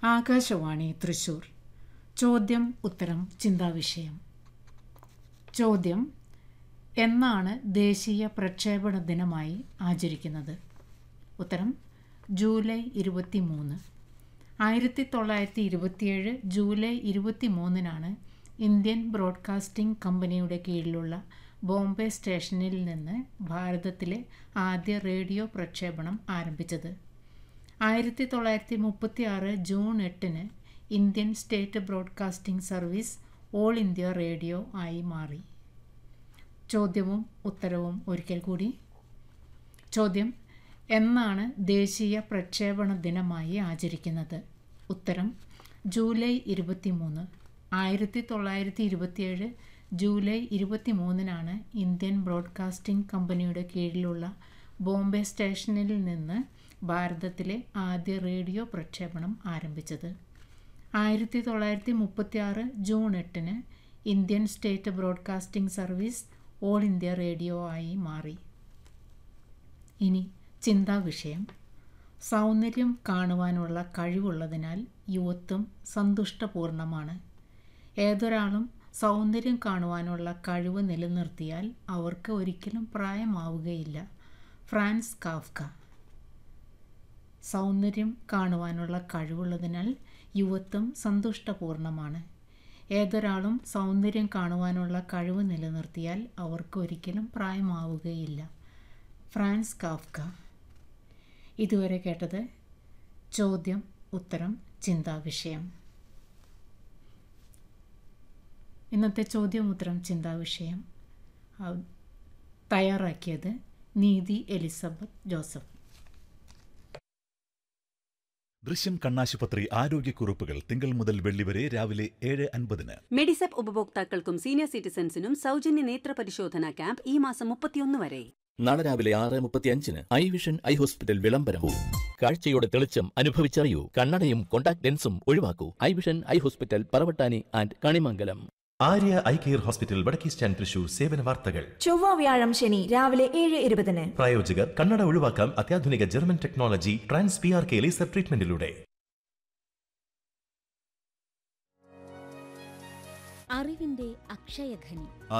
ആകാശവാണി തൃശൂർ. ചോദ്യം ഉത്തരം ചിന്താവിഷയം. ചോദ്യം: എന്നാണ് ദേശീയ പ്രക്ഷേപണ ദിനമായി ആചരിക്കുന്നത്? ഉത്തരം: ജൂലൈ 23. 1927 ജൂലൈ 23-നാണ് ഇന്ത്യൻ ബ്രോഡ്കാസ്റ്റിംഗ് കമ്പനിയുടെ കീഴിലുള്ള ബോംബെ സ്റ്റേഷനിൽ നിന്ന് ഭാരതത്തിലെ ആദ്യ റേഡിയോ പ്രക്ഷേപണം ആരംഭിച്ചത്. 1936 June 8-ന് Indian state broadcasting service all India radio ആയി മാറി. ചോദ്യവും ഉത്തരവും ഒരിക്കൽ കൂടി. ചോദ്യം: എന്നാണ് ദേശീയ പ്രക്ഷേപണ ദിനമായി ആചരിക്കുന്നത്? ഉത്തരം: ജൂലൈ 23. 1927 ജൂലൈ 23-നാണ് ഇന്ത്യൻ ബ്രോഡ്കാസ്റ്റിംഗ് കമ്പനിയുടെ കീഴിലുള്ള ബോംബെ സ്റ്റേഷനിൽ നിന്ന് ഭാരതത്തിലെ ആദ്യ റേഡിയോ പ്രക്ഷേപണം ആരംഭിച്ചത്. 1936 June 8-ന് Indian state broadcasting service all India radio ആയി മാറി. ഇനി ചിന്താവിഷയം. സൗന്ദര്യം കാണുവാനുള്ള കഴിവുള്ളതിനാൽ യുവത്വം സന്തുഷ്ടപൂർണമാണ്. ഏതൊരാളും സൗന്ദര്യം കാണുവാനുള്ള കഴിവ് നിലനിർത്തിയാൽ അവർക്ക് ഒരിക്കലും പ്രായമാവുകയില്ല. France Kafka. സൗന്ദര്യം കാണുവാനുള്ള കഴിവുള്ളതിനാൽ യുവത്വം സന്തുഷ്ടപൂർണമാണ്. ഏതൊരാളും സൗന്ദര്യം കാണുവാനുള്ള കഴിവ് നിലനിർത്തിയാൽ അവർക്ക് ഒരിക്കലും പ്രായമാവുകയില്ല. France Kafka. ഇതുവരെ കേട്ടത് ചോദ്യം ഉത്തരം ചിന്താവിഷയം. ഇന്നത്തെ ചോദ്യം ഉത്തരം ചിന്താവിഷയം തയ്യാറാക്കിയത് നീതി എലിസബത്ത് ജോസഫ്. ദൃശ്യം കണ്ണാശുപത്രി ആരോഗ്യക്കുറിപ്പുകൾ തിങ്കൾ മുതൽ വെള്ളി വരെ രാവിലെ 7:50. മെഡിസെപ്പ് ഉപഭോക്താക്കൾക്കും സീനിയർ സിറ്റിസൺസിനും സൗജന്യ നേത്ര പരിശോധനാ ക്യാമ്പ് ഈ മാസം 31 വരെ. നാളെ രാവിലെ 6:35 ഐ വിഷൻ ഐ ഹോസ്പിറ്റൽ വിളംബരവും. കാഴ്ചയുടെ തെളിച്ചം അനുഭവിച്ചറിയൂ. കണ്ണടയും contact ലെൻസും ഒഴിവാക്കൂ. I vision eye hospital Paravattani and Kanimangalam. Arya eye care hospital വടക്കേ സ്റ്റാൻഡ് തൃശൂർ. സേവന വാർത്തകൾ ചൊവ്വ വ്യാഴം ശനി രാവിലെ 7:20. പ്രായോജകർ കണ്ണട ഒഴിവാക്കാം അത്യാധുനിക German technology trans PRK laser ട്രീറ്റ്മെന്റിലൂടെ. അറിവിന്റെ അക്ഷയഖനി